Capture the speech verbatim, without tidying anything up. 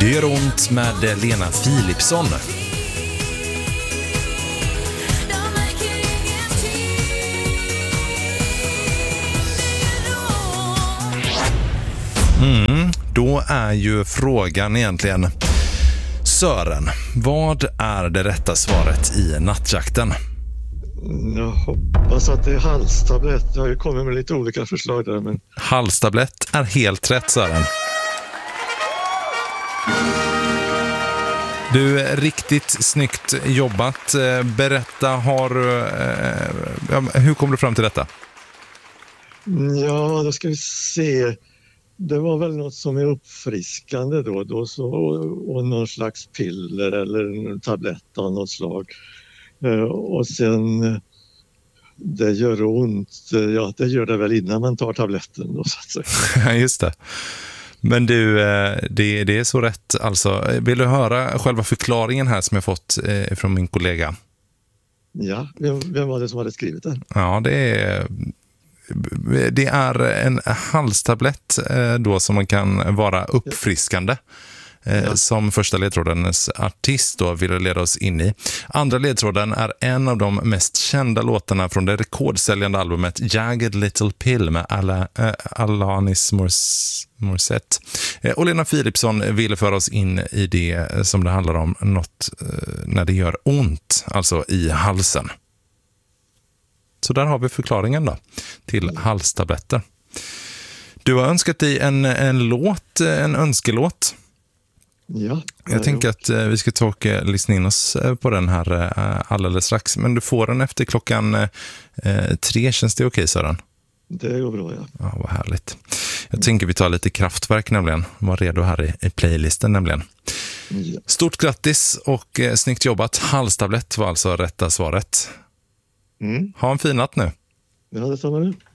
Det gör ont med Lena Philipsson. Mm, då är ju frågan egentligen, Sören, vad är det rätta svaret i nattjakten? Jag hoppas att det är halstablett. Jag har ju kommit med lite olika förslag där. Men... Halstablett är helt rätt, Sören. Du, riktigt snyggt jobbat. Berätta, har, eh, hur kom du fram till detta? Ja, då ska vi se. Det var väl något som är uppfriskande då, då så, och någon slags piller eller en tablett av något slag. Och sen, det gör ont, ja det gör det väl innan man tar tabletten då, så att säga. Just det. Men du, det, det är så rätt alltså. Vill du höra själva förklaringen här som jag fått från min kollega? Ja, vem, vem var det som hade skrivit den? Ja, det är... Det är en halstablett då som man kan vara uppfriskande. Ja. Som första ledtrådens artist då vill leda oss in i. Andra ledtråden är en av de mest kända låtarna från det rekordsäljande albumet Jagged Little Pill med Ala, äh, Alanis Morissette. Eh, och Lena Philipsson vill föra oss in i det som det handlar om något eh, när det gör ont, alltså i halsen. Så där har vi förklaringen då till halstabletter. Du har önskat dig en, en låt, en önskelåt. Ja, jag tänker att vi ska ta och lyssna in oss på den här alldeles strax. Men du får den efter klockan eh, tre. Känns det okej, Sören? Det går bra, ja. Ja, vad härligt. Jag tänker vi tar lite kraftverk nämligen. Var redo här i, i playlisten nämligen. Ja. Stort grattis och eh, snyggt jobbat. Halstablett var alltså rätta svaret. Mm. Ha en fin natt nu. Ja, det tar man nu.